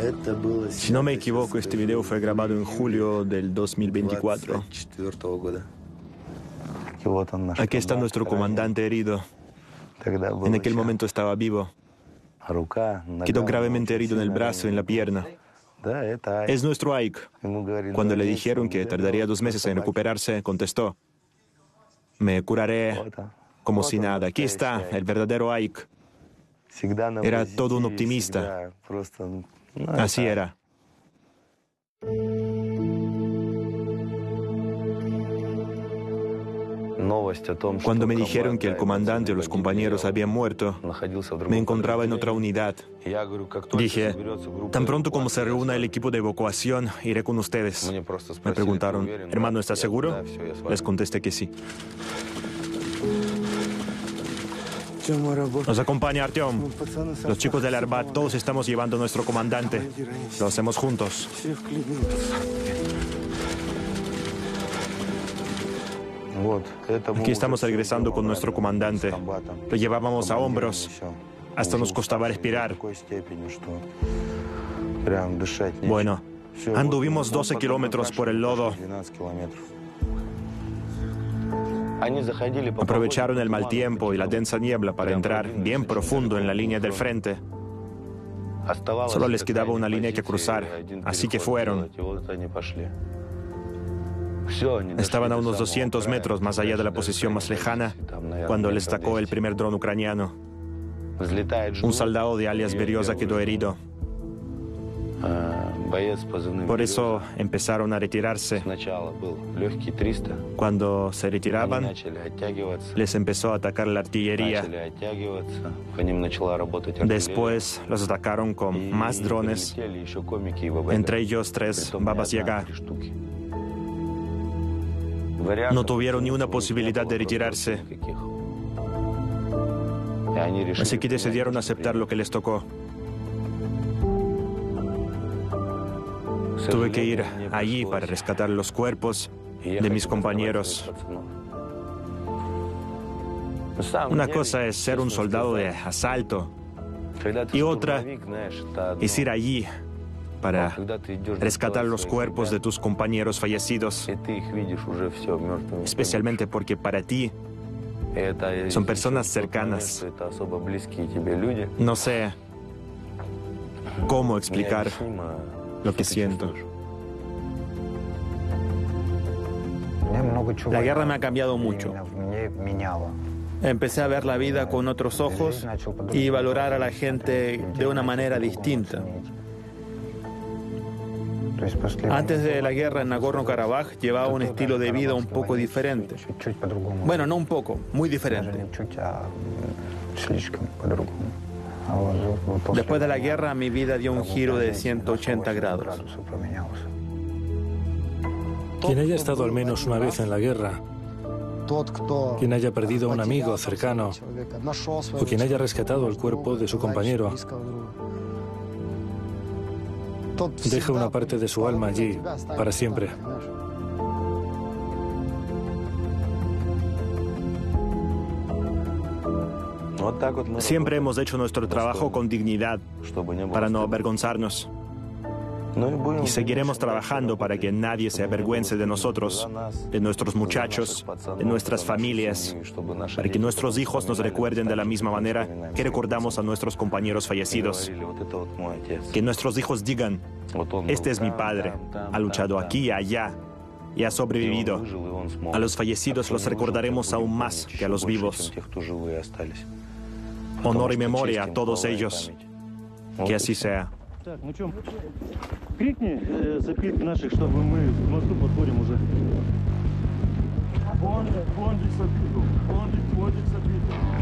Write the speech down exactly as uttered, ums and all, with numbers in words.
Si no me equivoco, este video fue grabado en julio del dos mil veinticuatro. Aquí está nuestro comandante herido. En aquel momento estaba vivo. Quedó gravemente herido en el brazo y en la pierna. Es nuestro Aik. Cuando le dijeron que tardaría dos meses en recuperarse, contestó: me curaré como si nada. Aquí está el verdadero Aik. Era todo un optimista. Así era. Cuando me dijeron que el comandante y los compañeros habían muerto, me encontraba en otra unidad. Dije, tan pronto como se reúna el equipo de evacuación, iré con ustedes. Me preguntaron, hermano, ¿estás seguro? Les contesté que sí. Nos acompaña Artyom. Los chicos del Arbat, todos estamos llevando a nuestro comandante. Lo hacemos juntos. Aquí estamos regresando con nuestro comandante. Lo llevábamos a hombros. Hasta nos costaba respirar. Bueno, anduvimos doce kilómetros por el lodo. Aprovecharon el mal tiempo y la densa niebla para entrar bien profundo en la línea del frente. Solo les quedaba una línea que cruzar, así que fueron. Estaban a unos doscientos metros más allá de la posición más lejana cuando les atacó el primer dron ucraniano. Un soldado de alias Berioza quedó herido. Por eso empezaron a retirarse. Cuando se retiraban, les empezó a atacar la artillería. Después los atacaron con más drones, entre ellos tres Babas Yaga. No tuvieron ni una posibilidad de retirarse. Así que decidieron aceptar lo que les tocó. Tuve que ir allí para rescatar los cuerpos de mis compañeros. Una cosa es ser un soldado de asalto y otra es ir allí para rescatar los cuerpos de tus compañeros fallecidos, especialmente porque para ti son personas cercanas. No sé cómo explicar lo que siento. La guerra me ha cambiado mucho. Empecé a ver la vida con otros ojos y valorar a la gente de una manera distinta. Antes de la guerra en Nagorno-Karabaj llevaba un estilo de vida un poco diferente. Bueno, no un poco, muy diferente. Después de la guerra mi vida dio un giro de ciento ochenta grados. Quien haya estado al menos una vez en la guerra, quien haya perdido a un amigo cercano o quien haya rescatado el cuerpo de su compañero, deja una parte de su alma allí para siempre. Siempre hemos hecho nuestro trabajo con dignidad para no avergonzarnos. Y seguiremos trabajando para que nadie se avergüence de nosotros, de nuestros muchachos, de nuestras familias, para que nuestros hijos nos recuerden de la misma manera que recordamos a nuestros compañeros fallecidos. Que nuestros hijos digan, este es mi padre, ha luchado aquí y allá y ha sobrevivido. A los fallecidos los recordaremos aún más que a los vivos. Honor y memoria a todos ellos. Que así sea. Так, ну чем? Крикни э, запить наших, чтобы мы к мосту подходим уже. Бонжик, бонжик, запиту, бонжик, бонжик, запиту.